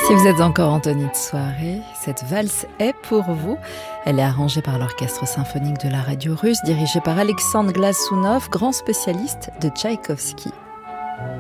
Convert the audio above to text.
Si vous êtes encore Anthony de soirée, cette valse est pour vous. Elle est arrangée par l'Orchestre symphonique de la radio russe, dirigé par Alexandre Glazunov, grand spécialiste de Tchaïkovski.